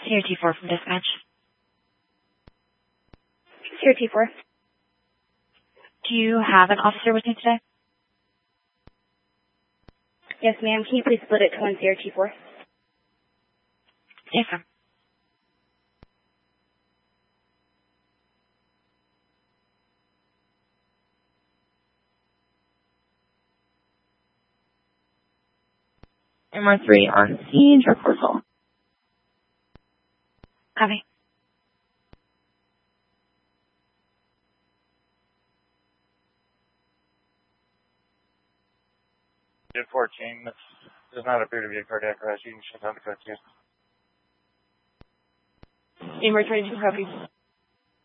Sierra T4 from dispatch. Sierra T4. Do you have an officer with you today? Yes, ma'am. Can you please split it to 1 Sierra T4? Yes, sir. MR3 on scene, report full. Copy. Unit 14, this does not appear to be a cardiac arrest. You can shut down the code, yes. MR22, copy.